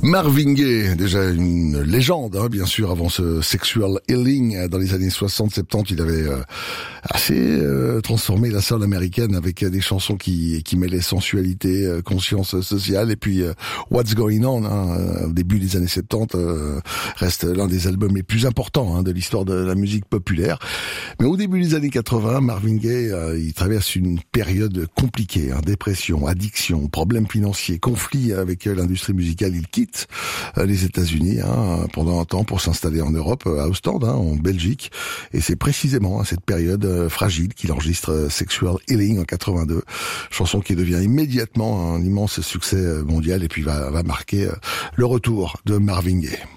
Marvin Gaye, déjà une légende, hein, bien sûr, avant ce Sexual Healing dans les années 60-70, il avait assez transformé la soul américaine avec des chansons qui mêlaient sensualité, conscience sociale, et puis What's Going On, hein, au début des années 70, reste l'un des albums les plus importants de l'histoire de la musique populaire. Mais au début des années 80, Marvin Gaye, il traverse une période compliquée, dépression, addiction, problèmes financiers, conflits avec l'industrie musicale. Il quitte les États-Unis pendant un temps pour s'installer en Europe, à Ostende, en Belgique, et c'est précisément à cette période fragile qu'il enregistre Sexual Healing en 82, chanson qui devient immédiatement un immense succès mondial et puis va marquer le retour de Marvin Gaye.